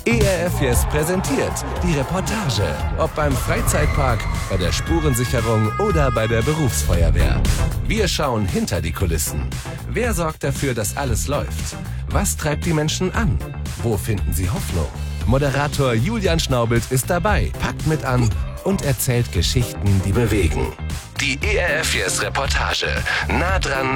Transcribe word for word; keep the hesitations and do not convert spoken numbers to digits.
E R F Yes präsentiert die Reportage. Ob beim Freizeitpark, bei der Spurensicherung oder bei der Berufsfeuerwehr. Wir schauen hinter die Kulissen. Wer sorgt dafür, dass alles läuft? Was treibt die Menschen an? Wo finden sie Hoffnung? Moderator Julian Schnaubelt ist dabei, packt mit an und erzählt Geschichten, die bewegen. Die E R F Yes Reportage. Nah dran